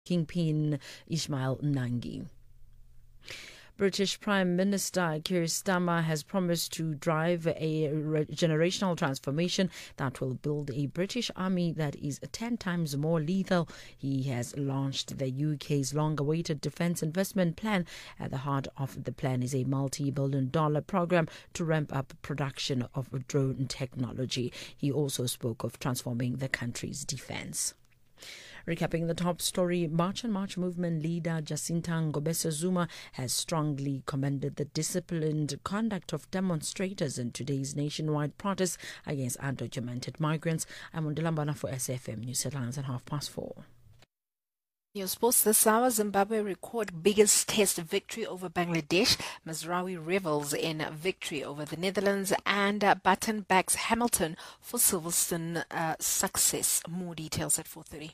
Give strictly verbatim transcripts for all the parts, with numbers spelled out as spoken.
kingpin Ismail Nangi. British Prime Minister Keir Starmer has promised to drive a generational transformation that will build a British army that is ten times more lethal. He has launched the U K's long-awaited defence investment plan. At the heart of the plan is a multi-billion dollar program to ramp up production of drone technology. He also spoke of transforming the country's defence. Recapping the top story, March and March movement leader Jacinta Ngobese Zuma has strongly commended the disciplined conduct of demonstrators in today's nationwide protest against undocumented migrants. I'm Undilambana for S F M News Headlines at half past four. News Sports this hour, Zimbabwe record biggest test victory over Bangladesh. Mazraoui revels in victory over the Netherlands, and uh, Button backs Hamilton for Silverstone uh, success. More details at four thirty.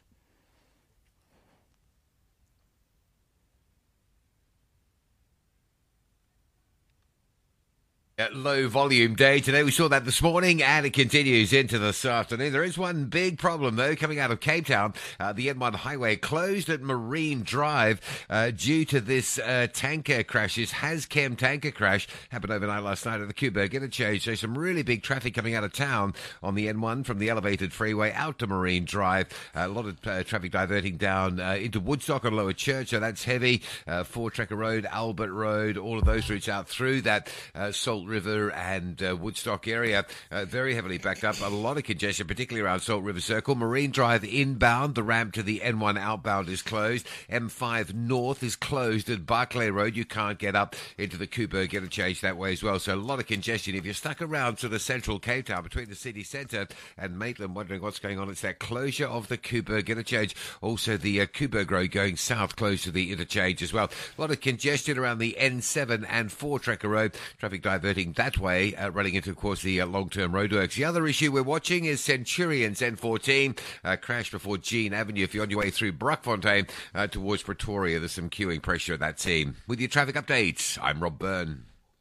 Uh, low volume day today. We saw that this morning and it continues into this afternoon. There is one big problem though coming out of Cape Town. Uh, the N one highway closed at Marine Drive uh, due to this uh, tanker crash. This Hazchem tanker crash happened overnight last night at the Kuiberg interchange. So some really big traffic coming out of town on the N one from the elevated freeway out to Marine Drive. Uh, a lot of uh, traffic diverting down uh, into Woodstock and Lower Church. So that's heavy. Uh, Four Tracker Road, Albert Road, all of those routes out through that uh, Salt River and uh, Woodstock area, uh, very heavily backed up. A lot of congestion, particularly around Salt River Circle. Marine Drive inbound, the ramp to the N one outbound is closed. M five North is closed at Barclay Road. You can't get up into the Kuiberg interchange that way as well. So a lot of congestion. If you're stuck around sort of central Cape Town between the city centre and Maitland, wondering what's going on, it's that closure of the Kuiberg interchange. Also the uh, Kuiberg Road going south close to the interchange as well. A lot of congestion around the N seven and Four Tracker Road. Traffic diverting that way, uh, running into, of course, the uh, long-term roadworks. The other issue we're watching is Centurions N fourteen, uh, crash before Jean Avenue. If you're on your way through Brockfontein uh, towards Pretoria, there's some queuing pressure at that scene. With your traffic updates, I'm Rob Byrne.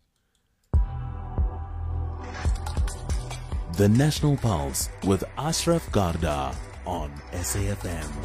The National Pulse with Ashraf Garda on S A F M.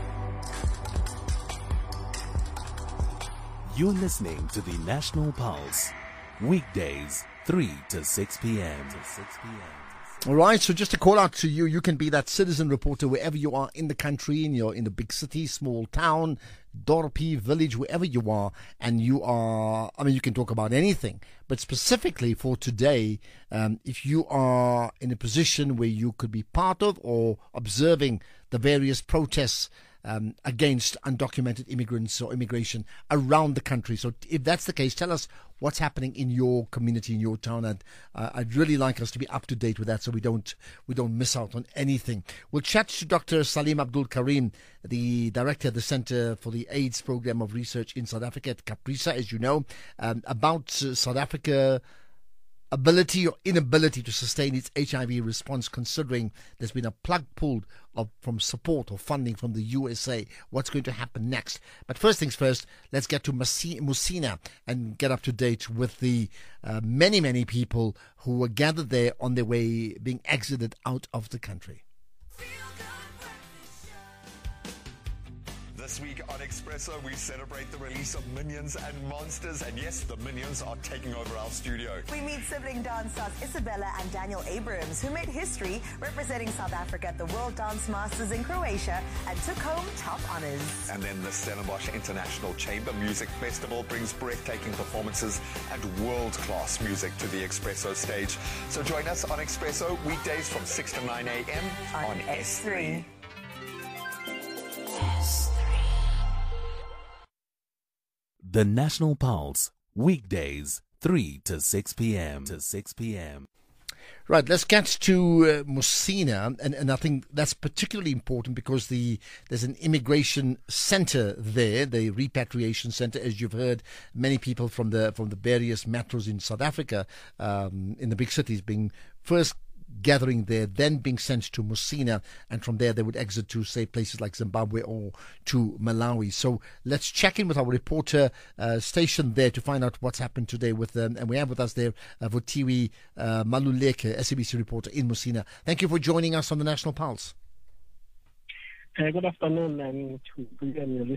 You're listening to the National Pulse. Weekdays, three to six p.m. All right, so just a call out to you. You can be that citizen reporter wherever you are in the country, in your in the big city, small town, Dorpy, village, wherever you are, and you are, I mean, you can talk about anything, but specifically for today, um, if you are in a position where you could be part of or observing the various protests Um, against undocumented immigrants or immigration around the country. So if that's the case, tell us what's happening in your community, in your town, and uh, I'd really like us to be up to date with that so we don't we don't miss out on anything. We'll chat to Doctor Salim Abdul Karim, the director of the Centre for the AIDS Programme of Research in South Africa at CAPRISA, as you know, um, about uh, South Africa ability or inability to sustain its H I V response, considering there's been a plug pulled of, from support or funding from the U S A. What's going to happen next? But first things first, let's get to Musina and get up to date with the uh, many, many people who were gathered there on their way being exited out of the country. This week on Expresso, we celebrate the release of Minions and Monsters, and yes, the Minions are taking over our studio. We meet sibling dance stars Isabella and Daniel Abrams, who made history representing South Africa at the World Dance Masters in Croatia and took home top honors. And then the Stellenbosch International Chamber Music Festival brings breathtaking performances and world-class music to the Expresso stage. So join us on Expresso weekdays from six to nine a.m. on, on S three. The National Pulse, weekdays, three to six p.m. to six p.m. Right, let's get to uh, Musina, and, and I think that's particularly important because the there's an immigration centre there, the repatriation centre, as you've heard, many people from the from the various metros in South Africa, um, in the big cities, being first gathering there, then being sent to Musina, and from there they would exit to, say, places like Zimbabwe or to Malawi. So let's check in with our reporter uh, stationed there to find out what's happened today with them. And we have with us there uh, Vutivi uh, Maluleke, S A B C reporter in Musina. Thank you for joining us on the National Pulse. Uh, good afternoon, and to you and your